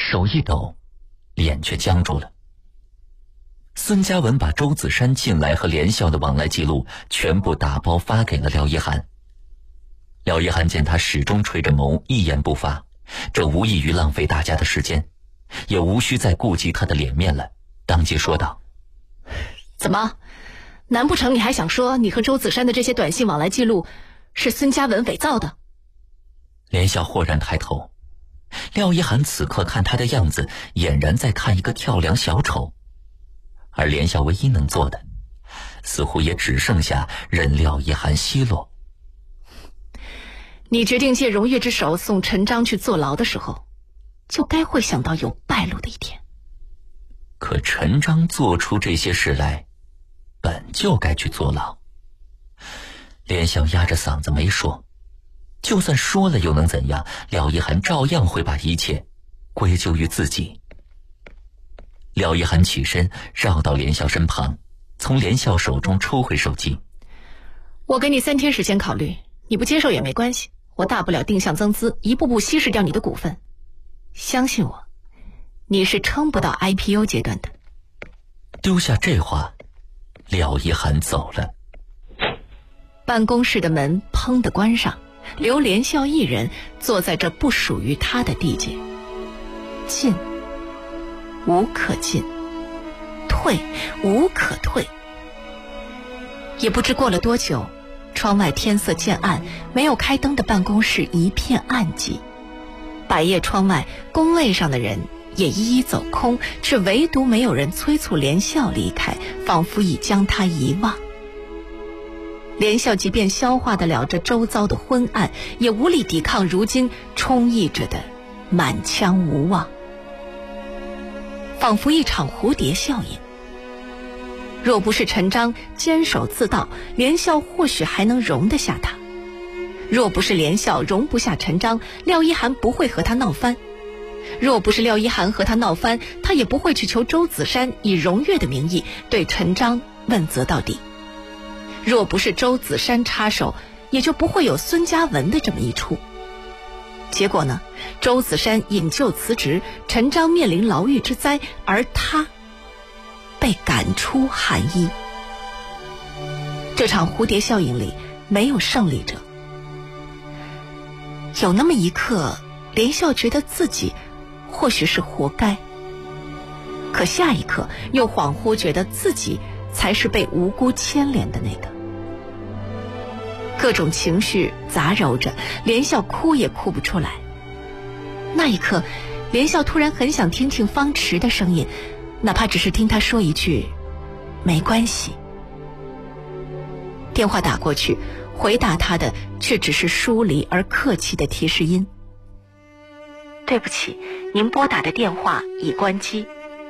手一抖，脸却僵住了。孙嘉文把周子山近来和连笑的往来记录全部打包发给了廖一涵。廖一涵见他始终垂着眸，一言不发，这无异于浪费大家的时间，也无需再顾及他的脸面了，当即说道： 怎么，难不成你还想说你和周子山的这些短信往来记录是孙嘉文伪造的？ 连笑豁然抬头，廖一涵此刻看他的样子，俨然在看一个跳梁小丑，而连笑唯一能做的，似乎也只剩下任廖一涵奚落。 你决定借荣月之手送陈章去坐牢的时候，就该会想到有败露的一天。 可陈章做出这些事来，本就该去坐牢。连笑压着嗓子没说，就算说了又能怎样？廖一涵照样会把一切归咎于自己。廖一涵起身绕到连笑身旁，从连笑手中抽回手机。 我给你3天时间考虑，你不接受也没关系，我大不了定向增资，一步步稀释掉你的股份。相信我，你是撑不到 IPO 阶段的。 丢下这话，廖一涵走了。 办公室的门砰地关上，留连笑一人坐在这不属于他的地界。进无可进，退无可退。也不知过了多久，窗外天色渐暗，没有开灯的办公室一片暗寂。百叶窗外，工位上的人也一一走空，却唯独没有人催促连笑离开，仿佛已将他遗忘。连笑即便消化得了这周遭的昏暗，也无力抵抗如今充溢着的满腔无望，仿佛一场蝴蝶效应。若不是陈章坚守自盗，连笑或许还能容得下他；若不是连笑容不下陈章，廖一涵不会和他闹翻；若不是廖一涵和他闹翻，他也不会去求周子山以荣月的名义对陈章问责到底；若不是周子山插手，也就不会有孙嘉文的这么一出。结果呢，周子山引咎辞职，陈章面临牢狱之灾，而他被赶出韩一。这场蝴蝶效应里没有胜利者。有那么一刻，连笑觉得自己或许是活该，可下一刻又恍惚觉得自己才是被无辜牵连的那个。各种情绪杂糅着，连笑哭也哭不出来。那一刻，连笑突然很想听听方池的声音，哪怕只是听他说一句没关系。电话打过去，回答他的却只是疏离而客气的提示音：对不起，您拨打的电话已关机。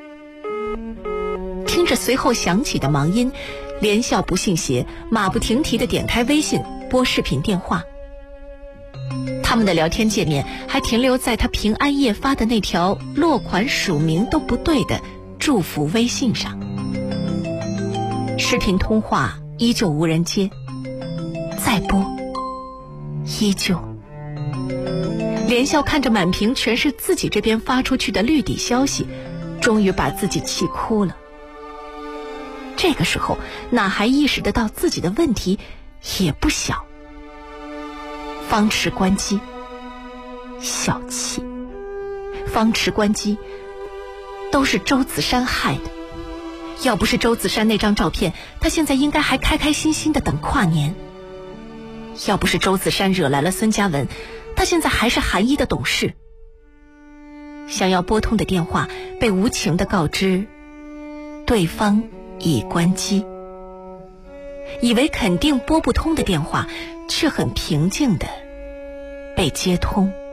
听着随后响起的忙音，连笑不信邪，马不停蹄地点开微信拨视频电话。他们的聊天界面还停留在他平安夜发的那条落款署名都不对的祝福微信上。视频通话依旧无人接，再拨依旧。连笑看着满屏全是自己这边发出去的绿底消息，终于把自己气哭了。这个时候哪还意识得到自己的问题也不小。方池关机，小气。方池关机，都是周子山害的。要不是周子山那张照片，他现在应该还开开心心的等跨年。要不是周子山惹来了孙嘉文，他现在还是韩一的董事。想要拨通的电话被无情地告知对方已关机，以为肯定拨不通的电话却很平静地被接通。